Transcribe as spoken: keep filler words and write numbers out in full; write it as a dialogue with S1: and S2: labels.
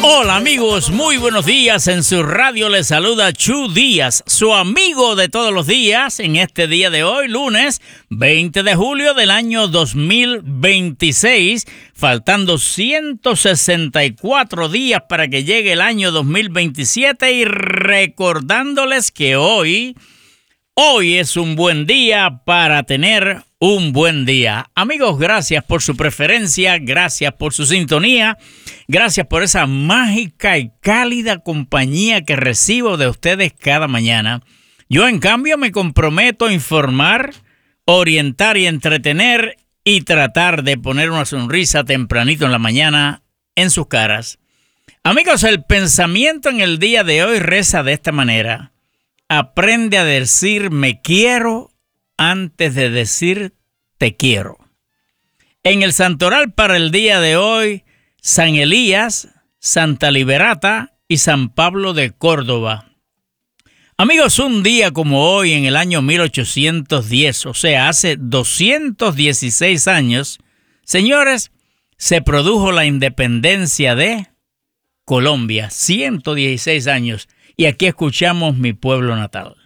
S1: Hola amigos, muy buenos días. En su radio les saluda Chu Díaz, su amigo de todos los días, en este día de hoy, lunes veinte de julio del año dos mil veintiséis, faltando ciento sesenta y cuatro días para que llegue el año dos mil veintisiete, y recordándoles que hoy, hoy es un buen día para tener un buen día. Amigos, gracias por su preferencia, gracias por su sintonía, gracias por esa mágica y cálida compañía que recibo de ustedes cada mañana. Yo, en cambio, me comprometo a informar, orientar y entretener y tratar de poner una sonrisa tempranito en la mañana en sus caras. Amigos, el pensamiento en el día de hoy reza de esta manera: aprende a decir me quiero antes de decir te quiero. En el santoral para el día de hoy, San Elías, Santa Liberata y San Pablo de Córdoba. Amigos, un día como hoy, en el año mil ochocientos diez, o sea, hace doscientos dieciséis años, señores, se produjo la independencia de Colombia, ciento dieciséis años, y aquí escuchamos mi pueblo natal.